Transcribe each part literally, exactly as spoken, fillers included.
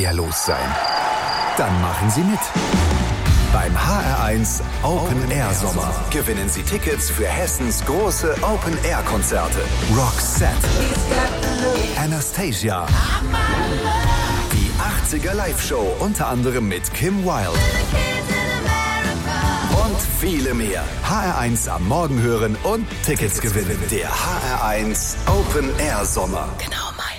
ja los sein. Dann machen Sie mit. Beim H R eins Open Air Sommer gewinnen Sie Tickets für Hessens große Open Air Konzerte. Roxette, Anastasia, die achtziger Live-Show unter anderem mit Kim Wilde und viele mehr. H R eins am Morgen hören und Tickets gewinnen. Der H R eins Open Air Sommer. Genau meins.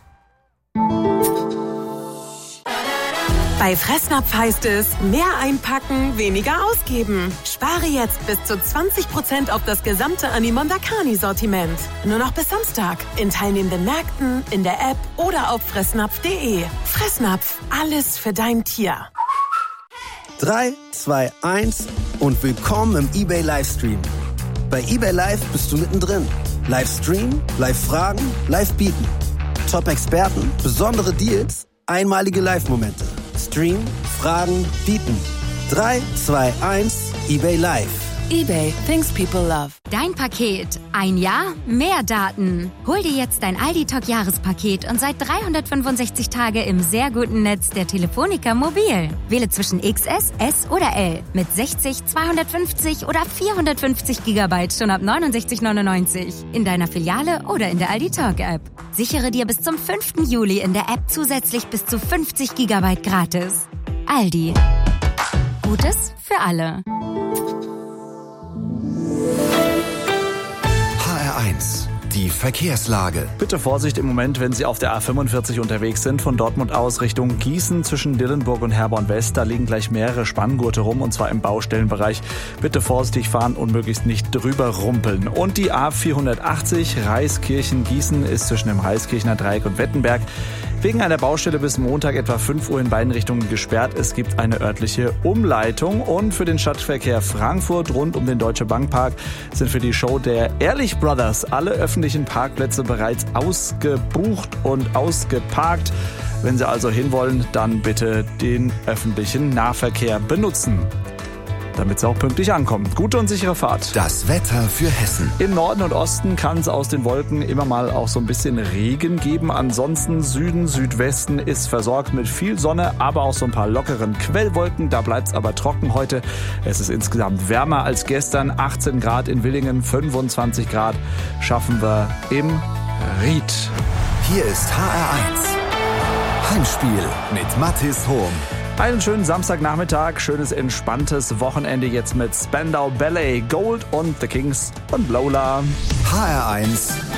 Bei Fressnapf heißt es, mehr einpacken, weniger ausgeben. Spare jetzt bis zu zwanzig Prozent auf das gesamte Animondakani-Sortiment. Nur noch bis Samstag. In teilnehmenden Märkten, in der App oder auf fressnapf punkt de. Fressnapf, alles für dein Tier. drei, zwei, eins und willkommen im eBay Livestream. Bei eBay Live bist du mittendrin. Livestream, Live-Fragen, Live-Bieten. Top-Experten, besondere Deals, einmalige Live-Momente. Stream, Fragen, Bieten. drei, zwei, eins, eBay Live. eBay, things people love. Dein Paket. Ein Jahr, mehr Daten. Hol dir jetzt dein Aldi-Talk-Jahrespaket und sei dreihundertfünfundsechzig Tage im sehr guten Netz der Telefonica Mobil. Wähle zwischen X S, S oder L mit sechzig, zweihundertfünfzig oder vierhundertfünfzig Gigabyte schon ab neunundsechzig neunundneunzig in deiner Filiale oder in der Aldi-Talk-App. Sichere dir bis zum fünften Juli in der App zusätzlich bis zu fünfzig Gigabyte gratis. Aldi. Gutes für alle. H R eins, die Verkehrslage. Bitte Vorsicht im Moment, wenn Sie auf der A fünfundvierzig unterwegs sind, von Dortmund aus Richtung Gießen zwischen Dillenburg und Herborn West. Da liegen gleich mehrere Spanngurte rum, und zwar im Baustellenbereich. Bitte vorsichtig fahren und möglichst nicht drüber rumpeln. Und die A vierhundertachtzig Reiskirchen-Gießen ist zwischen dem Reiskirchener Dreieck und Wettenberg wegen einer Baustelle bis Montag etwa fünf Uhr in beiden Richtungen gesperrt. Es gibt eine örtliche Umleitung. Und für den Stadtverkehr Frankfurt rund um den Deutsche Bank Park sind für die Show der Ehrlich Brothers alle öffentlichen Parkplätze bereits ausgebucht und ausgeparkt. Wenn Sie also hinwollen, dann bitte den öffentlichen Nahverkehr benutzen, damit Sie auch pünktlich ankommen. Gute und sichere Fahrt. Das Wetter für Hessen. Im Norden und Osten kann es aus den Wolken immer mal auch so ein bisschen Regen geben. Ansonsten Süden, Südwesten ist versorgt mit viel Sonne, aber auch so ein paar lockeren Quellwolken. Da bleibt es aber trocken heute. Es ist insgesamt wärmer als gestern. achtzehn Grad in Willingen, fünfundzwanzig Grad schaffen wir im Ried. Hier ist H R eins. Heimspiel mit Mathis Hohm. Einen schönen Samstagnachmittag, schönes entspanntes Wochenende jetzt mit Spandau Ballet, Gold und The Kings und Lola. H R eins